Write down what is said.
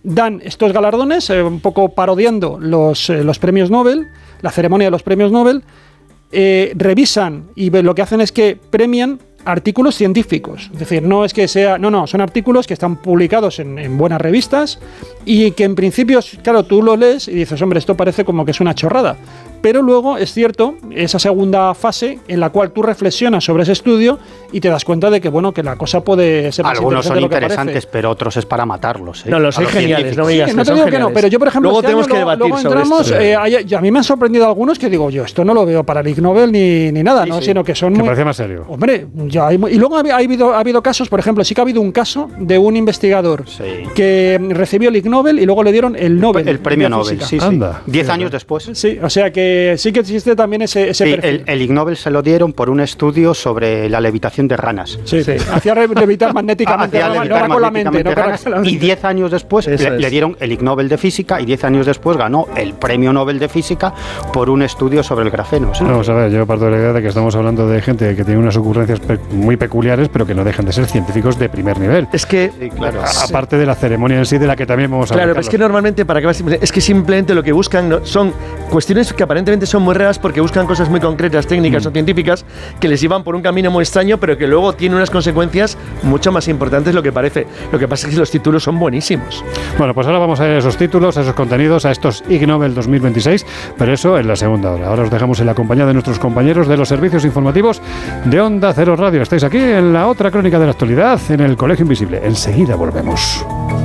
dan estos galardones, un poco parodiando los premios Nobel, la ceremonia de los premios Nobel, revisan y lo que hacen es que premian artículos científicos. Es decir, no es que sea... No, son artículos que están publicados en buenas revistas y que en principio, claro, tú lo lees y dices, hombre, esto parece como que es una chorrada. Pero luego, es cierto, esa segunda fase en la cual tú reflexionas sobre ese estudio y te das cuenta de que, bueno, que la cosa puede ser más algunos son de lo que interesantes, parece. pero otros es para matarlos. No, los hay geniales, no me digas no te digo que no, pero yo, por ejemplo, luego tenemos que debatir luego entramos, sobre esto. A mí me han sorprendido algunos que digo, yo esto no lo veo para el Ig Nobel ni nada, sí, ¿no? Sí. Sino que son que muy... parece más serio. Hombre, ya hay, y luego ha habido casos, por ejemplo, sí que ha habido un caso de un investigador que recibió el Ig Nobel y luego le dieron el Nobel. El premio Nobel, sí. Anda. 10 años después. Sí, o sea que sí que existe también ese perfil. El Ig Nobel se lo dieron por un estudio sobre la levitación de ranas. Sí. Hacía levitar magnéticamente, no era con la mente. Y 10 años después le dieron el Ig Nobel de Física y 10 años después ganó el premio Nobel de Física por un estudio sobre el grafeno. ¿Sí? Vamos a ver, yo parto de la idea de que estamos hablando de gente que tiene unas ocurrencias muy peculiares, pero que no dejan de ser científicos de primer nivel. Es que, claro. Aparte de la ceremonia en sí, de la que también vamos a hablar. Claro, es que normalmente, es que simplemente lo que buscan son cuestiones que aparentemente son muy raras porque buscan cosas muy concretas, técnicas o científicas, que les llevan por un camino muy extraño, pero que luego tienen unas consecuencias mucho más importantes de lo que parece. Lo que pasa es que los títulos son buenísimos. Bueno, pues ahora vamos a ver esos títulos, a esos contenidos, a estos Ig Nobel 2026, pero eso en la segunda hora. Ahora os dejamos en la compañía de nuestros compañeros de los servicios informativos de Onda Cero Radio. Estáis aquí en la otra crónica de la actualidad, en el Colegio Invisible. Enseguida volvemos.